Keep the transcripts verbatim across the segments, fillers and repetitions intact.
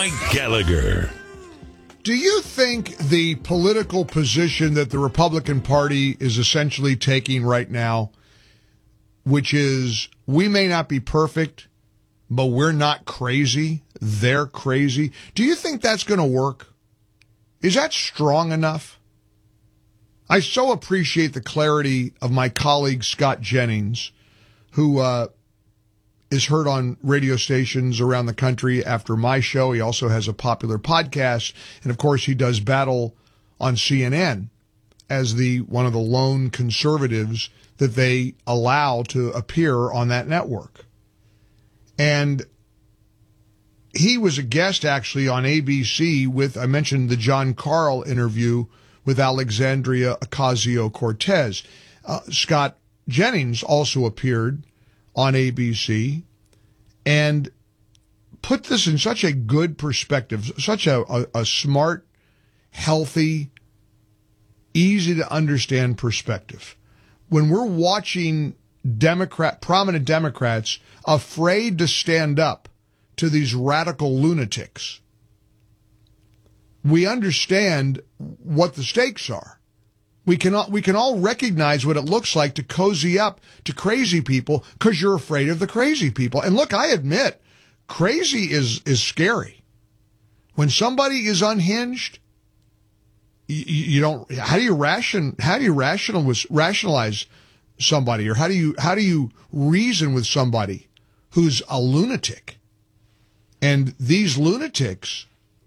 Mike Gallagher. Do you think the political position that the Republican Party is essentially taking right now, which is we may not be perfect, but we're not crazy, they're crazy, do you think that's going to work? Is that strong enough? I so appreciate the clarity of my colleague Scott Jennings, who uh, is heard on radio stations around the country after my show. He also has a popular podcast. And, of course, he does battle on C N N as the one of the lone conservatives that they allow to appear on that network. And he was a guest, actually, on A B C with, I mentioned the John Carl interview with Alexandria Ocasio-Cortez. Uh, Scott Jennings also appeared on A B C and put this in such a good perspective, such a, a, a smart, healthy, easy to understand perspective. When we're watching Democrat, prominent Democrats afraid to stand up to these radical lunatics, we understand what the stakes are. We can all, we can all recognize what it looks like to cozy up to crazy people because you're afraid of the crazy people. And look, I admit, crazy is, is scary. When somebody is unhinged, you, you don't, how do you ration, how do you rational, rationalize somebody, or how do you, how do you reason with somebody who's a lunatic? And these lunatics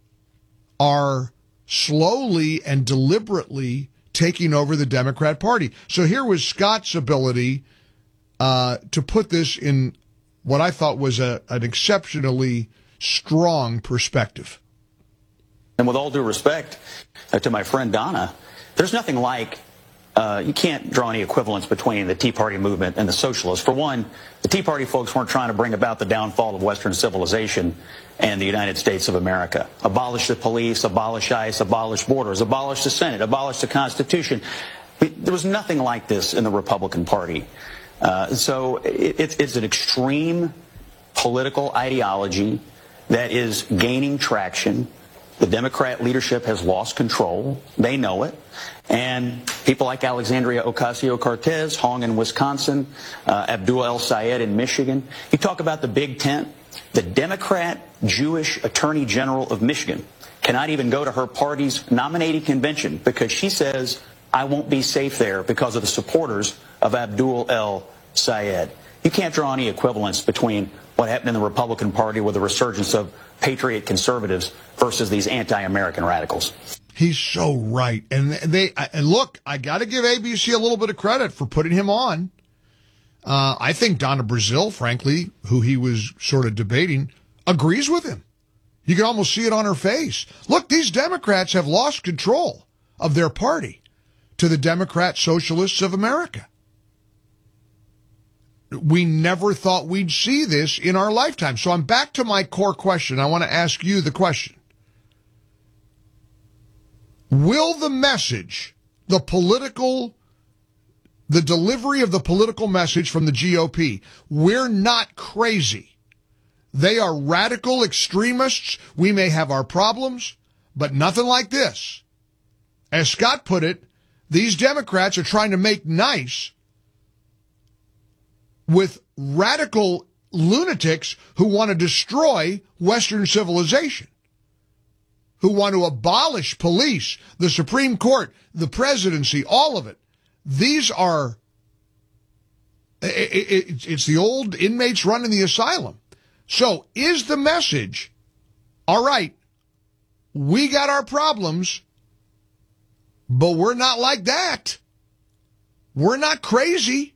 are slowly and deliberately taking over the Democrat Party. So here was Scott's ability uh, to put this in what I thought was a, an exceptionally strong perspective. And with all due respect uh, to my friend Donna, there's nothing like, uh, you can't draw any equivalence between the Tea Party movement and the socialists. For one, the Tea Party folks weren't trying to bring about the downfall of Western civilization and the United States of America. Abolish the police, abolish ICE, abolish borders, abolish the Senate, abolish the Constitution. There was nothing like this in the Republican Party. Uh, so it, it's an extreme political ideology that is gaining traction. The Democrat leadership has lost control. They know it. And people like Alexandria Ocasio-Cortez, Hong in Wisconsin, uh, Abdul El-Sayed in Michigan. You talk about the Big Tent. The Democrat Jewish Attorney General of Michigan cannot even go to her party's nominating convention because she says, I won't be safe there because of the supporters of Abdul El-Sayed. You can't draw any equivalence between what happened in the Republican Party with the resurgence of patriot conservatives versus these anti-American radicals. He's so right. And they and look, I got to give A B C a little bit of credit for putting him on. Uh, I think Donna Brazile, frankly, who he was sort of debating, agrees with him. You can almost see it on her face. Look, these Democrats have lost control of their party to the Democrat Socialists of America. We never thought we'd see this in our lifetime. So I'm back to my core question. I want to ask you the question. Will the message, the political, the delivery of the political message from the G O P, we're not crazy. They are radical extremists. We may have our problems, but nothing like this. As Scott put it, these Democrats are trying to make nice with radical lunatics who want to destroy Western civilization, who want to abolish police, the Supreme Court, the presidency, all of it. These are, it's the old inmates running the asylum. So is the message, all right, we got our problems, but we're not like that. We're not crazy.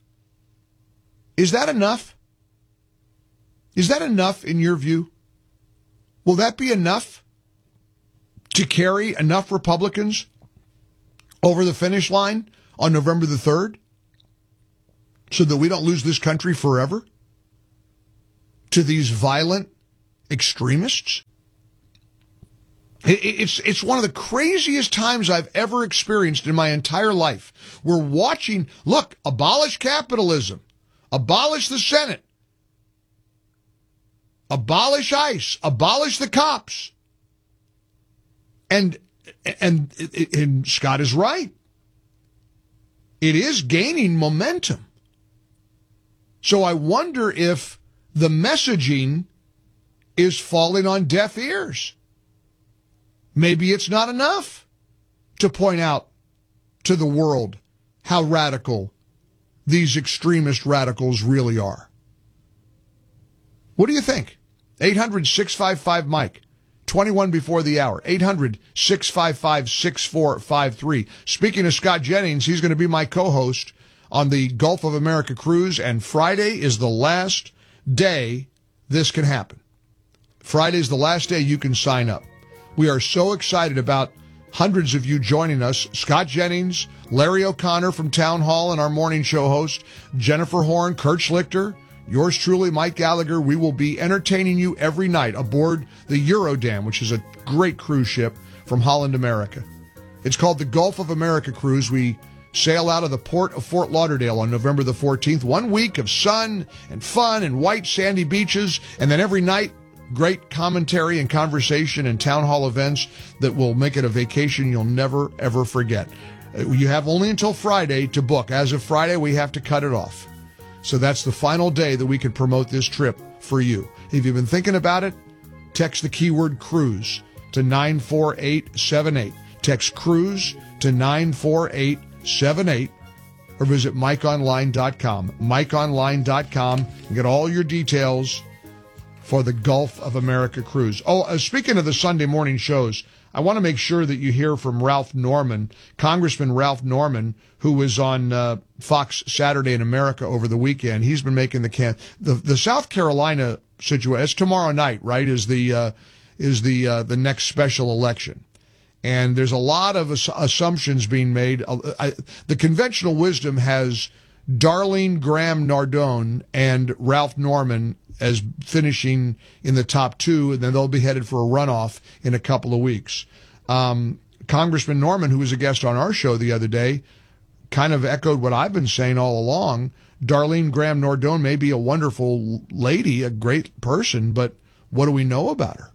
Is that enough? Is that enough in your view? Will that be enough to carry enough Republicans over the finish line on November the third so that we don't lose this country forever to these violent extremists? It's, it's one of the craziest times I've ever experienced in my entire life. We're watching, look, abolish capitalism. Abolish the Senate. Abolish ICE. Abolish the cops. And, and, and Scott is right. It is gaining momentum. So I wonder if the messaging is falling on deaf ears. Maybe it's not enough to point out to the world how radical these extremist radicals really are. What do you think? eight hundred, six five five, Mike. twenty-one before the hour. eight hundred, six five five, six four five three. Speaking of Scott Jennings, he's going to be my co-host on the Gulf of America cruise, and Friday is the last day this can happen. Friday is the last day you can sign up. We are so excited about hundreds of you joining us. Scott Jennings, Larry O'Connor from Town Hall and our morning show host, Jennifer Horn, Kurt Schlichter, yours truly, Mike Gallagher. We will be entertaining you every night aboard the Eurodam, which is a great cruise ship from Holland America. It's called the Gulf of America Cruise. We sail out of the port of Fort Lauderdale on November the fourteenth. One week of sun and fun and white sandy beaches, and then every night, great commentary and conversation and town hall events that will make it a vacation you'll never, ever forget. You have only until Friday to book. As of Friday, we have to cut it off. So that's the final day that we can promote this trip for you. If you've been thinking about it, text the keyword cruise to nine four eight seven eight. Text cruise to nine four eight seven eight or visit mike online dot com. mike online dot com and get all your details for the Gulf of America cruise. Oh, uh, speaking of the Sunday morning shows, I want to make sure that you hear from Ralph Norman, Congressman Ralph Norman, who was on uh, Fox Saturday in America over the weekend. He's been making the can the the South Carolina situation. It's tomorrow night, right? Is the uh, is the uh, the next special election, and there's a lot of ass- assumptions being made. Uh, I, the conventional wisdom has Darlene Graham Nardone and Ralph Norman as finishing in the top two, and then they'll be headed for a runoff in a couple of weeks. Um, Congressman Norman, who was a guest on our show the other day, kind of echoed what I've been saying all along. Darlene Graham Nardone may be a wonderful lady, a great person, but what do we know about her?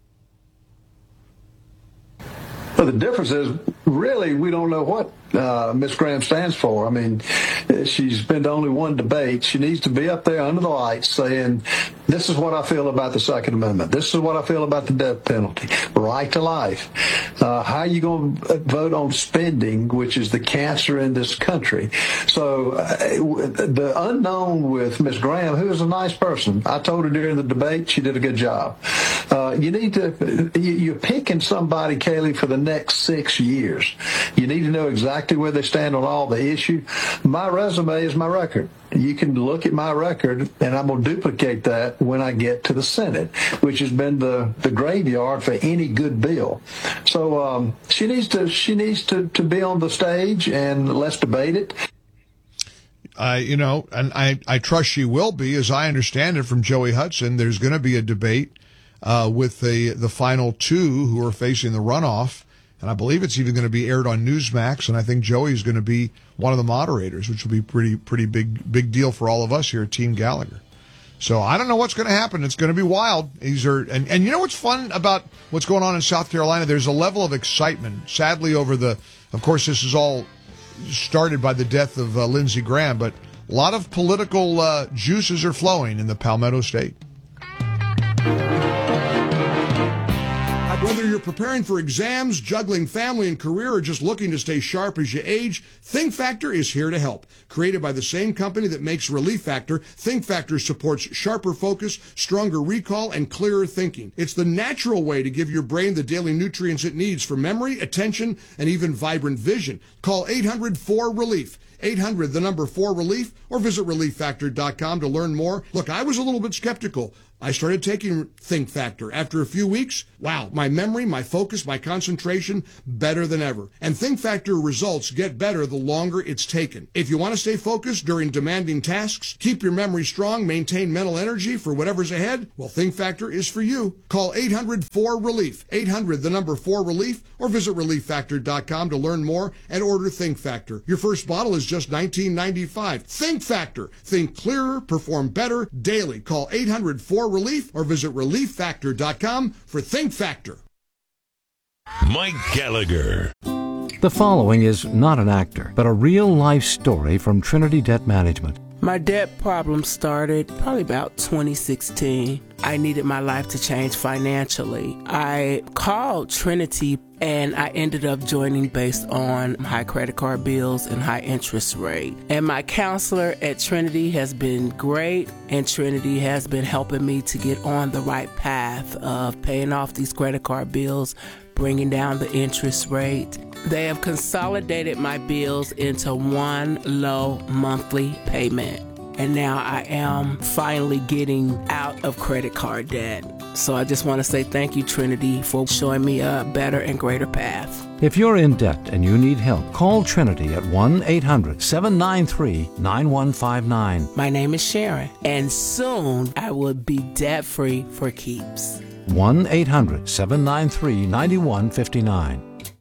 Well, the difference is, really, we don't know what uh, Miss Graham stands for. I mean, she's been to only one debate. She needs to be up there under the lights saying, this is what I feel about the Second Amendment. This is what I feel about the death penalty, right to life. Uh, how are you going to vote on spending, which is the cancer in this country? So uh, the unknown with Miss Graham, who is a nice person, I told her during the debate she did a good job. Uh, you need to, you're picking somebody, Kaylee, for the next six years. You need to know exactly where they stand on all the issues. My resume is my record. You can look at my record, and I'm going to duplicate that when I get to the Senate, which has been the, the graveyard for any good bill. So um, she needs to she needs to, to be on the stage, and let's debate it. Uh, you know, and I, I trust she will be. As I understand it from Joey Hudson, there's going to be a debate uh, with the, the final two who are facing the runoff. And I believe it's even going to be aired on Newsmax, and I think Joey's going to be one of the moderators, which will be pretty pretty big big deal for all of us here at Team Gallagher. So I don't know what's going to happen. It's going to be wild. These are, and, and you know what's fun about what's going on in South Carolina? There's a level of excitement, sadly, over the, of course, this is all started by the death of uh, Lindsey Graham, but a lot of political uh, juices are flowing in the Palmetto State. Whether you're preparing for exams, juggling family and career, or just looking to stay sharp as you age, Think Factor is here to help. Created by the same company that makes Relief Factor, Think Factor supports sharper focus, stronger recall, and clearer thinking. It's the natural way to give your brain the daily nutrients it needs for memory, attention, and even vibrant vision. Call eight hundred four relief. eight hundred, the number four relief, or visit relief factor dot com to learn more. Look, I was a little bit skeptical. I started taking Think Factor. After a few weeks, wow, my memory, my focus, my concentration, better than ever. And Think Factor results get better the longer it's taken. If you want to stay focused during demanding tasks, keep your memory strong, maintain mental energy for whatever's ahead, well, Think Factor is for you. Call eight hundred four relief. eight hundred, the number four relief, or visit relief factor dot com to learn more and order Think Factor. Your first bottle is just nineteen ninety-five. Think Factor. Think clearer, perform better daily. Call eight hundred four relief or visit relief factor dot com for Think Factor. Mike Gallagher. The following is not an actor, but a real-life story from Trinity Debt Management. My debt problem started probably about twenty sixteen. I needed my life to change financially. I called Trinity and I ended up joining based on high credit card bills and high interest rate. And my counselor at Trinity has been great, and Trinity has been helping me to get on the right path of paying off these credit card bills, bringing down the interest rate. They have consolidated my bills into one low monthly payment. And now I am finally getting out of credit card debt. So I just want to say thank you, Trinity, for showing me a better and greater path. If you're in debt and you need help, call Trinity at one eight hundred seven nine three nine one five nine. My name is Sharon, and soon I will be debt-free for keeps. one eight hundred seven nine three nine one five nine.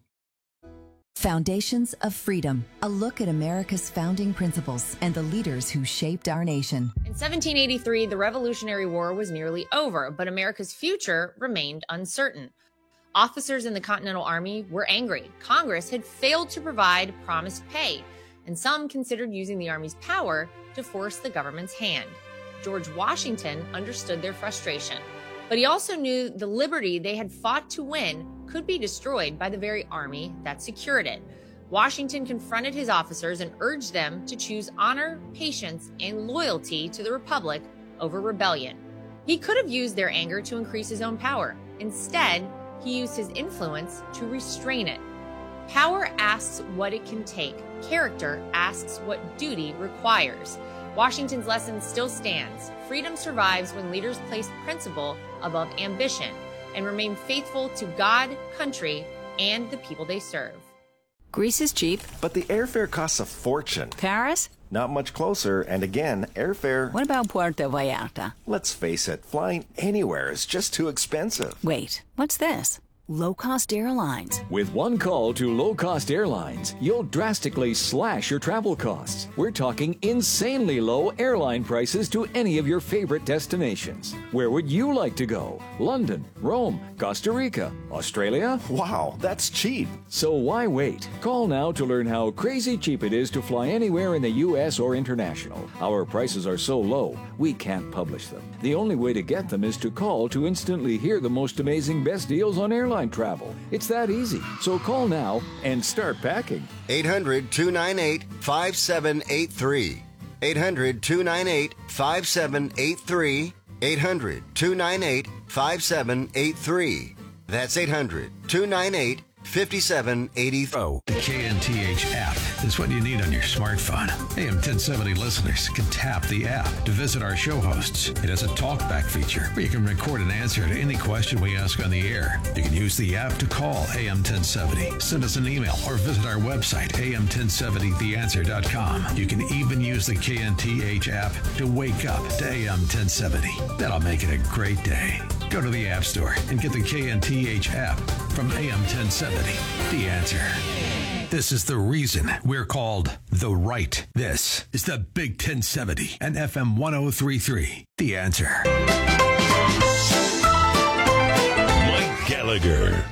Foundations of Freedom, a look at America's founding principles and the leaders who shaped our nation. In seventeen eighty-three, the Revolutionary War was nearly over, but America's future remained uncertain. Officers in the Continental Army were angry. Congress had failed to provide promised pay, and some considered using the Army's power to force the government's hand. George Washington understood their frustration, but he also knew the liberty they had fought to win could be destroyed by the very army that secured it. Washington confronted his officers and urged them to choose honor, patience, and loyalty to the Republic over rebellion. He could have used their anger to increase his own power. Instead, he used his influence to restrain it. Power asks what it can take. Character asks what duty requires. Washington's lesson still stands. Freedom survives when leaders place principle above ambition and remain faithful to God, country, and the people they serve. Greece is cheap. But the airfare costs a fortune. Paris? Not much closer, and again, airfare... What about Puerto Vallarta? Let's face it, flying anywhere is just too expensive. Wait, what's this? Low-cost airlines. With one call to low-cost airlines, you'll drastically slash your travel costs. We're talking insanely low airline prices to any of your favorite destinations. Where would you like to go? London, Rome, Costa Rica, Australia? Wow, that's cheap. So why wait? Call now to learn how crazy cheap it is to fly anywhere in the U S or international. Our prices are so low, we can't publish them. The only way to get them is to call to instantly hear the most amazing best deals on airline travel. It's that easy. So call now and start packing. eight hundred two nine eight five seven eight three. eight hundred two nine eight five seven eight three. eight hundred two nine eight five seven eight three. That's eight hundred two nine eight five seven eight three. Oh, the K N T H app is what you need on your smartphone. A M ten seventy listeners can tap the app to visit our show hosts. It has a talkback feature where you can record an answer to any question we ask on the air. You can use the app to call A M ten seventy, send us an email, or visit our website, A M ten seventy the answer dot com. You can even use the K N T H app to wake up to A M ten seventy. That'll make it a great day. Go to the App Store and get the K N T H app from A M ten seventy. The Answer. This is the reason we're called The Right. This is the Big ten seventy and F M ten thirty-three. The Answer. Mike Gallagher.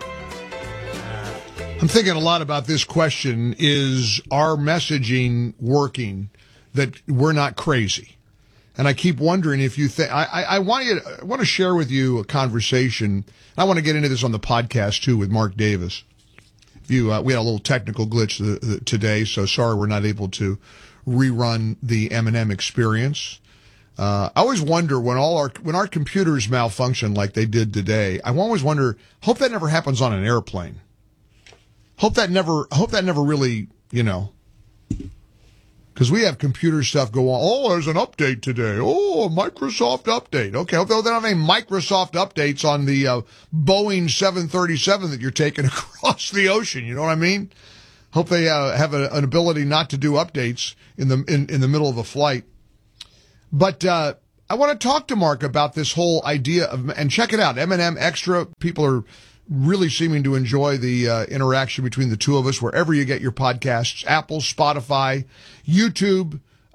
I'm thinking a lot about this question. Is our messaging working that we're not crazy? And I keep wondering if you think, I, I, I want you to, I want to share with you a conversation. I want to get into this on the podcast too with Mark Davis. You, uh, we had a little technical glitch the, the, today, so sorry we're not able to rerun the M and M experience. Uh, I always wonder when all our, when our computers malfunction like they did today, I always wonder, hope that never happens on an airplane. Hope that never, hope that never really, you know, because we have computer stuff go on. Oh, there's an update today. Oh, a Microsoft update. Okay, hope they don't have any Microsoft updates on the uh, Boeing seven thirty-seven that you're taking across the ocean. You know what I mean? Hope they uh, have a, an ability not to do updates in the in, in the middle of a flight. But uh, I want to talk to Mark about this whole idea of, and check it out, M and M Extra. People are really seeming to enjoy the uh, interaction between the two of us wherever you get your podcasts, Apple, Spotify, YouTube,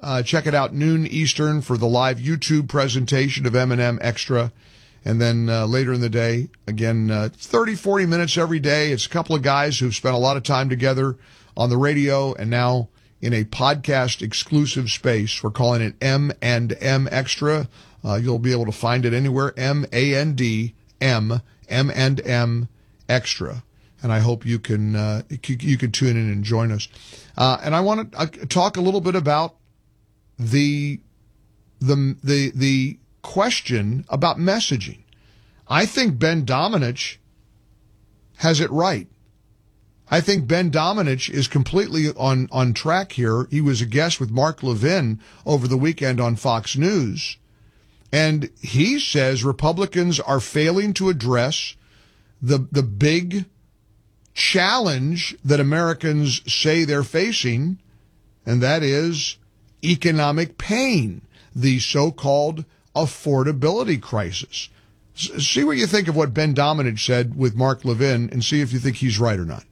Uh, check it out, noon Eastern, for the live YouTube presentation of M and M Extra. And then uh, later in the day, again, uh, thirty, forty minutes every day. It's a couple of guys who've spent a lot of time together on the radio and now in a podcast exclusive space. We're calling it M and M Extra. Uh, you'll be able to find it anywhere, M A N D M, M and M Extra. And I hope you can uh, you can tune in and join us. Uh, and I want to uh, talk a little bit about the the the the question about messaging. I think Ben Domenech has it right. I think Ben Domenech is completely on on track here. He was a guest with Mark Levin over the weekend on Fox News, and he says Republicans are failing to address the the big challenge that Americans say they're facing, and that is economic pain, the so-called affordability crisis. S- see what you think of what Ben Domenech said with Mark Levin, and see if you think he's right or not.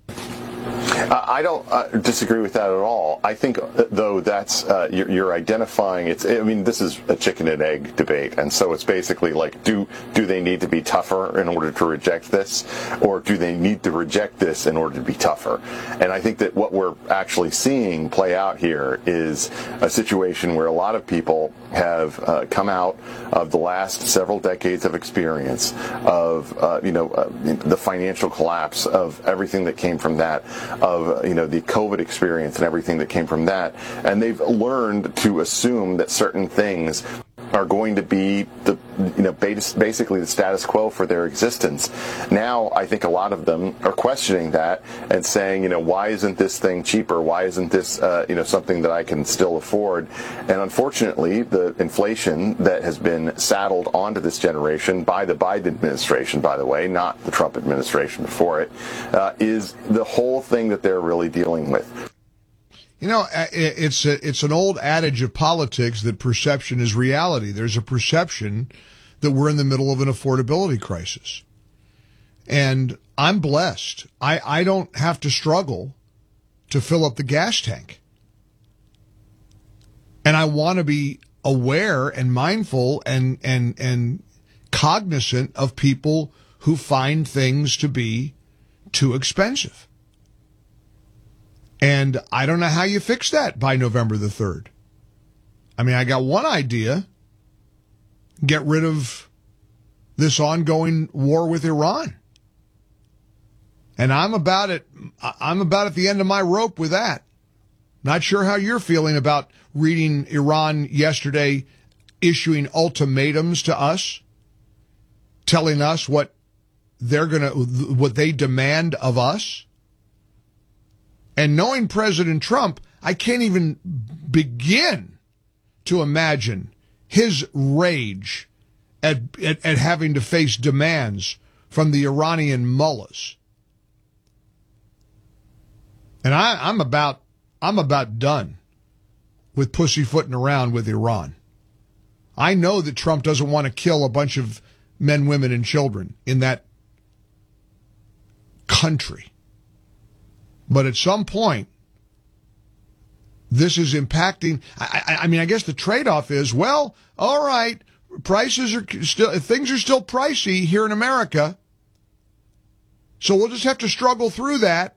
Uh, I don't uh, disagree with that at all. I think, uh, though, that's uh, you're, you're identifying. It's. I mean, this is a chicken and egg debate, and so it's basically like, do do they need to be tougher in order to reject this, or do they need to reject this in order to be tougher? And I think that what we're actually seeing play out here is a situation where a lot of people have uh, come out of the last several decades of experience of uh, you know uh, the financial collapse of everything that came from that. Of you know the COVID experience and everything that came from that, and they've learned to assume that certain things are going to be the you know basically the status quo for their existence. Now I think a lot of them are questioning that and saying, you know, why isn't this thing cheaper? Why isn't this uh, you know something that I can still afford? And unfortunately, the inflation that has been saddled onto this generation by the Biden administration, by the way, not the Trump administration before it, uh, is the whole thing that they're really dealing with. You know, it's a, it's an old adage of politics that perception is reality. There's a perception that we're in the middle of an affordability crisis. And I'm blessed. I, I don't have to struggle to fill up the gas tank. And I want to be aware and mindful and, and, and cognizant of people who find things to be too expensive. And I don't know how you fix that by November the third. I mean, I got one idea. Get rid of this ongoing war with Iran. And I'm about it. I'm about at the end of my rope with that. Not sure how you're feeling about reading Iran yesterday issuing ultimatums to us, telling us what they're going to, what they demand of us. And knowing President Trump, I can't even begin to imagine his rage at, at, at having to face demands from the Iranian mullahs. And I, I'm about, I'm about done with pussyfooting around with Iran. I know that Trump doesn't want to kill a bunch of men, women, and children in that country. But at some point, this is impacting. I, I, I mean, I guess the trade-off is, well, all right, prices are still, things are still pricey here in America. So we'll just have to struggle through that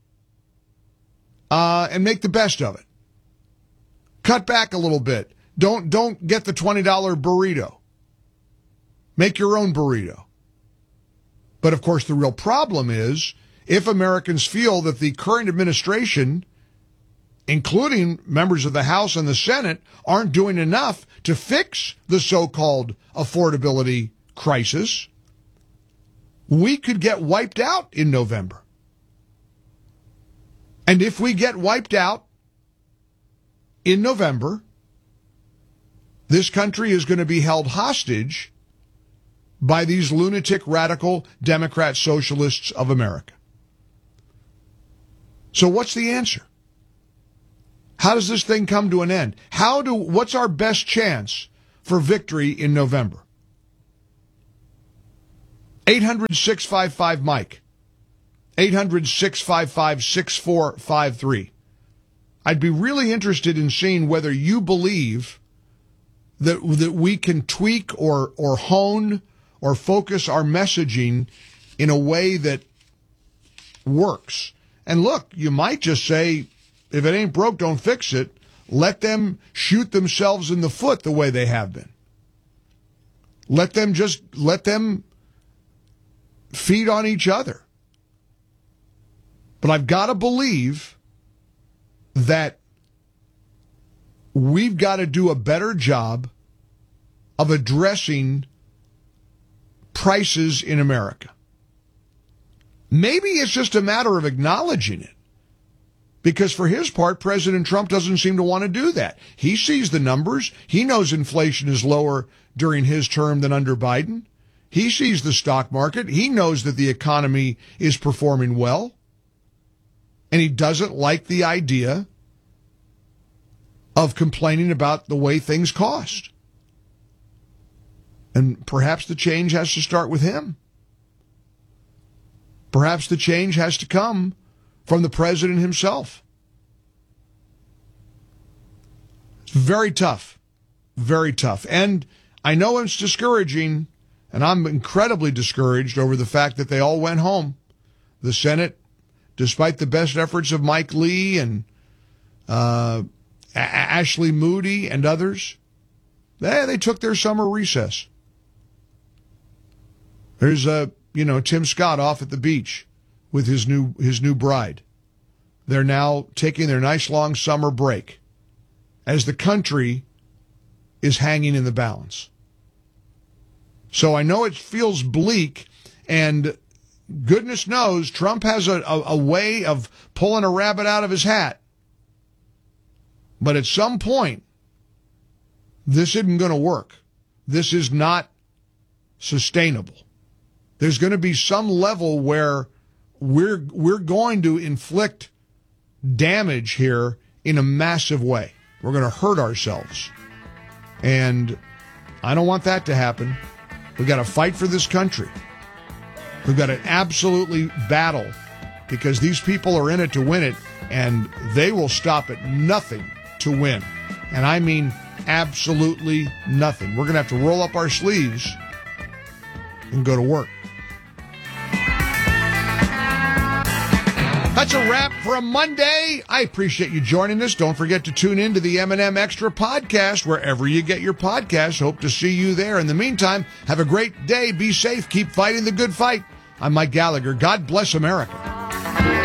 uh, and make the best of it. Cut back a little bit. Don't don't get the twenty dollar burrito. Make your own burrito. But of course, the real problem is, if Americans feel that the current administration, including members of the House and the Senate, aren't doing enough to fix the so-called affordability crisis, we could get wiped out in November. And if we get wiped out in November, this country is going to be held hostage by these lunatic, radical Democrat socialists of America. So what's the answer? How does this thing come to an end? How do, what's our best chance for victory in November? eight hundred, six five five, Mike. eight hundred, six five five, six four five three. I'd be really interested in seeing whether you believe that that we can tweak or or hone or focus our messaging in a way that works. And look, you might just say, if it ain't broke, don't fix it. Let them shoot themselves in the foot the way they have been. Let them just, let them feed on each other. But I've got to believe that we've got to do a better job of addressing prices in America. Maybe it's just a matter of acknowledging it. Because for his part, President Trump doesn't seem to want to do that. He sees the numbers. He knows inflation is lower during his term than under Biden. He sees the stock market. He knows that the economy is performing well. And he doesn't like the idea of complaining about the way things cost. And perhaps the change has to start with him. Perhaps the change has to come from the president himself. It's very tough. Very tough. And I know it's discouraging, and I'm incredibly discouraged over the fact that they all went home. The Senate, despite the best efforts of Mike Lee and uh, A- Ashley Moody and others, they, they took their summer recess. There's, uh, you know, Tim Scott off at the beach with his new his new bride. They're now taking their nice long summer break as the country is hanging in the balance. So I know it feels bleak, and goodness knows Trump has a, a, a way of pulling a rabbit out of his hat. But at some point, this isn't going to work. This is not sustainable. There's going to be some level where we're we're going to inflict damage here in a massive way. We're going to hurt ourselves. And I don't want that to happen. We've got to fight for this country. We've got to absolutely battle, because these people are in it to win it, and they will stop at nothing to win. And I mean absolutely nothing. We're going to have to roll up our sleeves and go to work. That's a wrap for a Monday. I appreciate you joining us. Don't forget to tune in to the M and M Extra podcast wherever you get your podcasts. Hope to see you there. In the meantime, have a great day. Be safe. Keep fighting the good fight. I'm Mike Gallagher. God bless America.